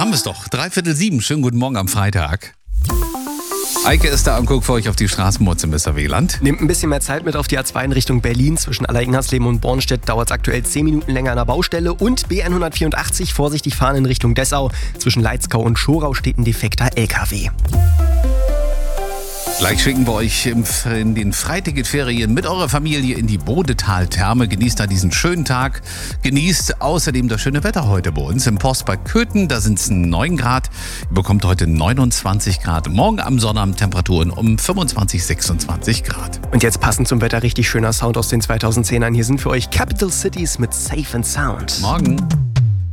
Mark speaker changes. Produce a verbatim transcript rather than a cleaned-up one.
Speaker 1: haben wir es doch. Dreiviertel sieben. Schönen guten Morgen am Freitag. Eike ist da und guckt für euch auf die Straßenmutze im Weserwieland.
Speaker 2: Nehmt ein bisschen mehr Zeit mit auf die A zwei in Richtung Berlin. Zwischen Allerignersleben und Bornstedt dauert es aktuell zehn Minuten länger an der Baustelle. Und B N hundertvierundachtzig, vorsichtig fahren in Richtung Dessau. Zwischen Leitzkau und Schorau steht ein defekter L K W.
Speaker 1: Gleich schicken wir euch in den Freiticketferien mit eurer Familie in die Bodetal-Therme. Genießt da diesen schönen Tag. Genießt außerdem das schöne Wetter heute bei uns. Im Post bei Köthen, da sind es neun Grad. Ihr bekommt heute neunundzwanzig Grad. Morgen am Sonnabend Temperaturen um fünfundzwanzig, sechsundzwanzig Grad.
Speaker 2: Und jetzt passend zum Wetter richtig schöner Sound aus den zweitausendzehnern. Hier sind für euch Capital Cities mit Safe and Sound.
Speaker 1: Morgen.